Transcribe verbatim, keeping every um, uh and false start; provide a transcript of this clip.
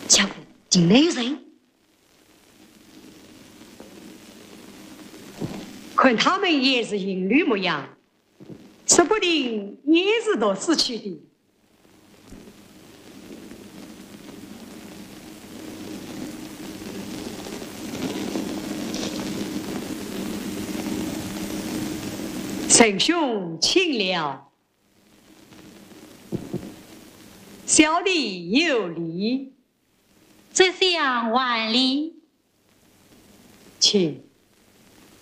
小姑竟然有人， 看他们也是淫女模样，说不定也是都死去的。圣兄请了，小弟有礼。 这厢万里， 请。